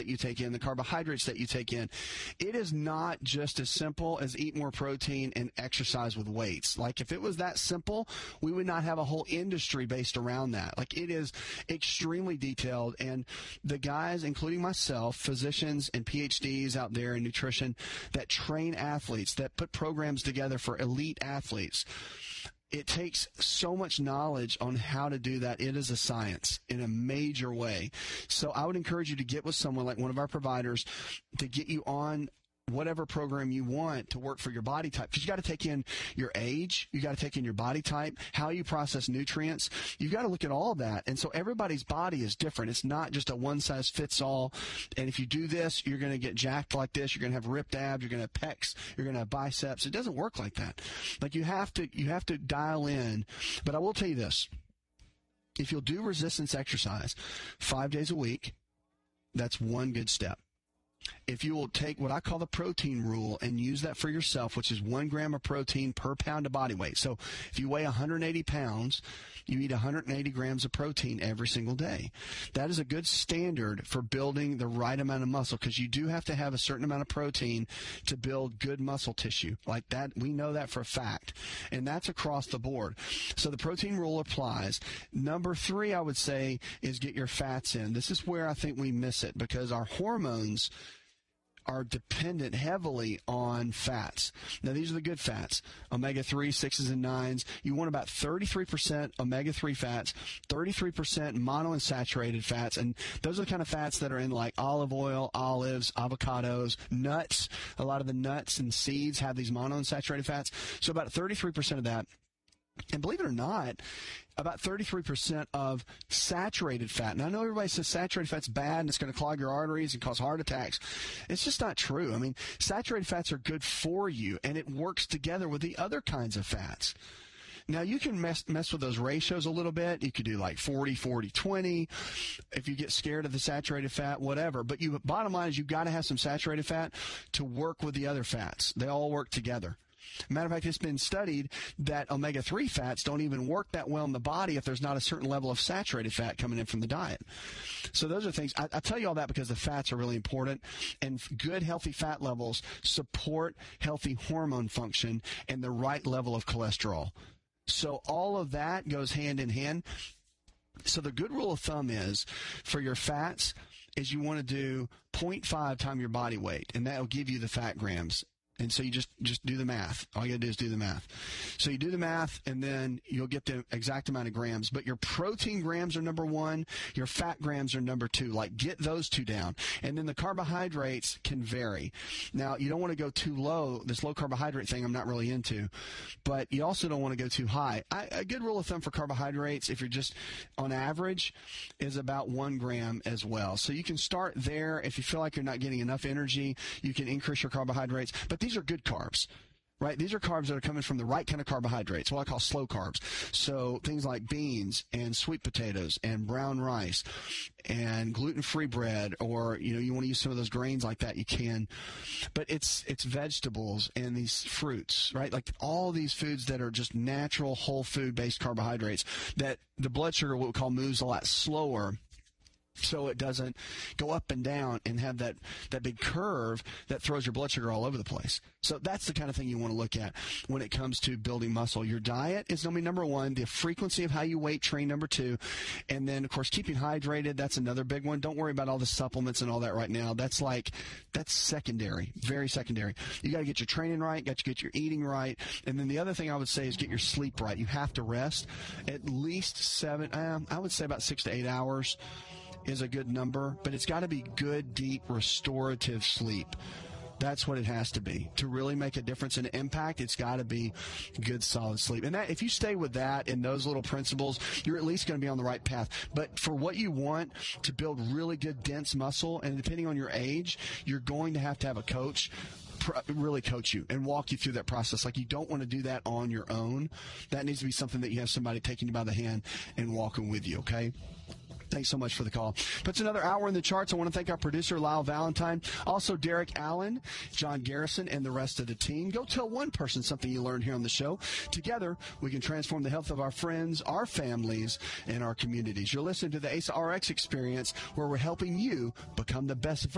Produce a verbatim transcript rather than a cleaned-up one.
that you take in, the carbohydrates that you take in. It is not just as simple as eat more protein and exercise with weights. Like if it was that simple, we would not have a whole industry based around that. Like it is extremely detailed, and the guys, including myself, physicians and P H Ds out there in nutrition that train athletes, that put programs together for elite athletes, it takes so much knowledge on how to do that. It is a science in a major way. So I would encourage you to get with someone like one of our providers to get you on whatever program you want to work for your body type. Because you got to take in your age, you got to take in your body type, how you process nutrients. You've got to look at all of that. And so everybody's body is different. It's not just a one-size-fits-all. And if you do this, you're going to get jacked like this. You're going to have ripped abs. You're going to have pecs. You're going to have biceps. It doesn't work like that. Like you have to, you have to dial in. But I will tell you this. If you'll do resistance exercise five days a week, that's one good step. If you will take what I call the protein rule and use that for yourself, which is one gram of protein per pound of body weight. So if you weigh one hundred eighty pounds, you eat one hundred eighty grams of protein every single day. That is a good standard for building the right amount of muscle, because you do have to have a certain amount of protein to build good muscle tissue. Like that, we know that for a fact. And that's across the board. So the protein rule applies. Number three, I would say, is get your fats in. This is where I think we miss it, because our hormones are dependent heavily on fats. Now, these are the good fats, omega three, sixes, and nines. You want about thirty-three percent omega three fats, thirty-three percent monounsaturated fats, and those are the kind of fats that are in like olive oil, olives, avocados, nuts. A lot of the nuts and seeds have these monounsaturated fats. So about thirty-three percent of that. And believe it or not, about thirty-three percent of saturated fat. Now, I know everybody says saturated fat's bad and it's going to clog your arteries and cause heart attacks. It's just not true. I mean, saturated fats are good for you, and it works together with the other kinds of fats. Now, you can mess mess with those ratios a little bit. You could do like forty, forty, twenty. If you get scared of the saturated fat, whatever. But you, bottom line is you've got to have some saturated fat to work with the other fats. They all work together. Matter of fact, it's been studied that omega three fats don't even work that well in the body if there's not a certain level of saturated fat coming in from the diet. So those are things. I, I tell you all that because the fats are really important, and good, healthy fat levels support healthy hormone function and the right level of cholesterol. So all of that goes hand in hand. So the good rule of thumb is for your fats is you want to do zero point five times your body weight, and that will give you the fat grams. And so you just, just do the math. All you got to do is do the math. So you do the math, and then you'll get the exact amount of grams. But your protein grams are number one. Your fat grams are number two. Like, get those two down. And then the carbohydrates can vary. Now, you don't want to go too low. This low carbohydrate thing I'm not really into. But you also don't want to go too high. I, a good rule of thumb for carbohydrates, if you're just on average, is about one gram as well. So you can start there. If you feel like you're not getting enough energy, you can increase your carbohydrates. But these are good carbs, right? These are carbs that are coming from the right kind of carbohydrates, what I call slow carbs. So things like beans and sweet potatoes and brown rice and gluten-free bread, or, you know, you want to use some of those grains like that, you can. But it's it's vegetables and these fruits, right? Like all these foods that are just natural, whole food-based carbohydrates that the blood sugar, what we call, moves a lot slower, so it doesn't go up and down and have that, that big curve that throws your blood sugar all over the place. So that's the kind of thing you want to look at when it comes to building muscle. Your diet is going to be number one, the frequency of how you weight train number two, and then, of course, keeping hydrated, that's another big one. Don't worry about all the supplements and all that right now. That's like, that's secondary, very secondary. You got to get your training right, got to get your eating right, and then the other thing I would say is get your sleep right. You have to rest at least seven, um, I would say about six to eight hours. Is a good number, but it's got to be good, deep, restorative sleep. That's what it has to be. To really make a difference and impact, it's got to be good, solid sleep. And that, if you stay with that and those little principles, you're at least going to be on the right path. But for what you want to build really good, dense muscle, and depending on your age, you're going to have to have a coach really coach you and walk you through that process. Like, you don't want to do that on your own. That needs to be something that you have somebody taking you by the hand and walking with you, okay? Thanks so much for the call. That's another hour in the charts. I want to thank our producer, Lyle Valentine, also Derek Allen, John Garrison, and the rest of the team. Go tell one person something you learned here on the show. Together, we can transform the health of our friends, our families, and our communities. You're listening to the A S A R X Experience, where we're helping you become the best